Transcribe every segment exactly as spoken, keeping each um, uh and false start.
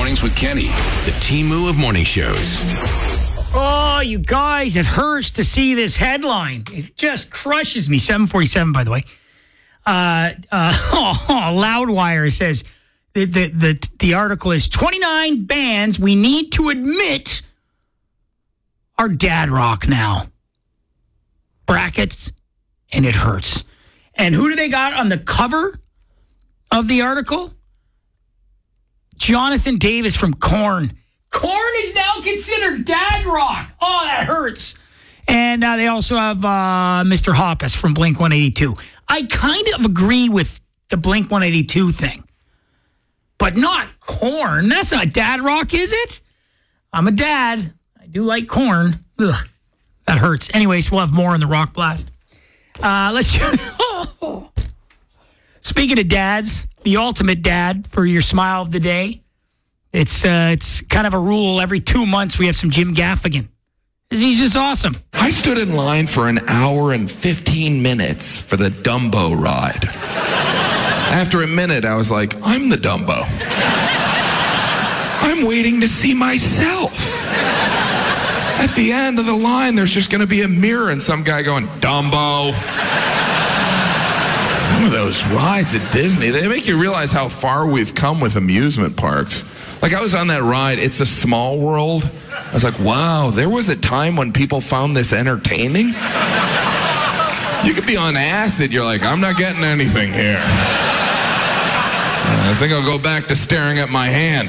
Mornings with Kenny, the Temu of morning shows. Oh, you guys, it hurts to see this headline. It just crushes me. seven forty-seven, by the way. Uh, uh, oh, Loudwire says the, the, the, the article is twenty-nine bands we need to admit are dad rock now. Brackets, and it hurts. And who do they got on the cover of the article? Jonathan Davis from Korn. Korn is now considered dad rock. Oh, that hurts. And uh, they also have uh, Mister Hoppus from Blink one eighty-two. I kind of agree with the Blink one eighty-two thing, but not Korn. That's not dad rock, is it? I'm a dad. I do like Korn. Ugh, that hurts. Anyways, we'll have more on the Rock Blast. Uh, let's. Speaking of dads, the ultimate dad for your smile of the day. It's uh, it's kind of a rule. Every two months we have some Jim Gaffigan. He's just awesome. I stood in line for an hour and fifteen minutes for the Dumbo ride. After a minute, I was like, I'm the Dumbo. I'm waiting to see myself. At the end of the line, there's just going to be a mirror and some guy going, Dumbo. Some of those rides at Disney, they make you realize how far we've come with amusement parks. Like, I was on that ride, It's a Small World. I was like, wow, there was a time when people found this entertaining? You could be on acid, you're like, I'm not getting anything here. I think I'll go back to staring at my hand.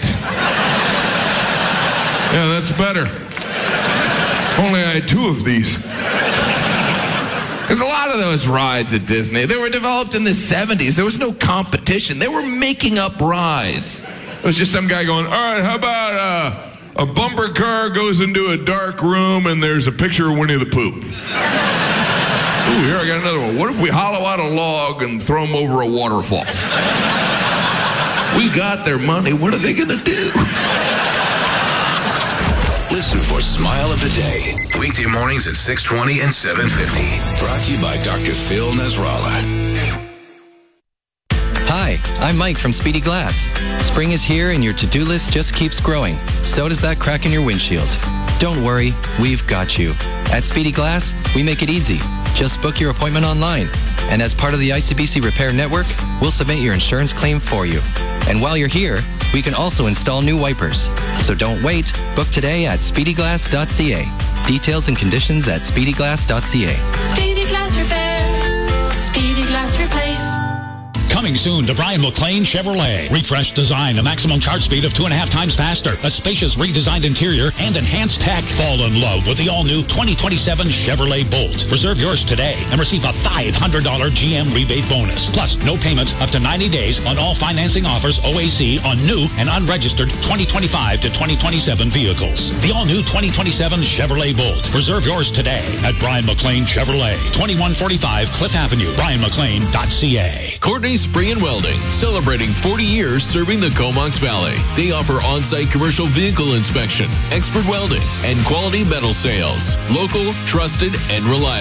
Yeah, that's better. Only I had two of these. Because a lot of those rides at Disney, they were developed in the seventies. There was no competition. They were making up rides. It was just some guy going, all right, how about uh, a bumper car goes into a dark room and there's a picture of Winnie the Pooh. Ooh, here I got another one. What if we hollow out a log and throw them over a waterfall? We got their money. What are they going to do? Listen for Smile of the Day. Weekday mornings at six twenty and seven fifty. Brought to you by Doctor Phil Nasrallah. Hi, I'm Mike from Speedy Glass. Spring is here and your to-do list just keeps growing. So does that crack in your windshield. Don't worry, we've got you. At Speedy Glass, we make it easy. Just book your appointment online. And as part of the I C B C Repair Network, we'll submit your insurance claim for you. And while you're here, we can also install new wipers. So don't wait. Book today at speedy glass dot c a. Details and conditions at speedy glass dot c a. Speedy Glass Repair. Speedy Glass Replace. Coming soon to Brian McLean Chevrolet. Refreshed design, a maximum charge speed of two and a half times faster, a spacious redesigned interior, and enhanced tech. Fall in love with the all-new twenty twenty-seven Chevrolet Bolt. Reserve yours today and receive a five hundred dollars G M rebate bonus. Plus, no payments up to ninety days on all financing offers O A C on new and unregistered twenty twenty-five to twenty twenty-seven vehicles. The all-new twenty twenty-seven Chevrolet Bolt. Reserve yours today at Brian McLean Chevrolet, twenty-one forty-five Cliff Avenue, brian mclean dot c a. Courtney Spring and Welding, celebrating forty years serving the Comox Valley. They offer on-site commercial vehicle inspection, expert welding, and quality metal sales. Local, trusted, and reliable.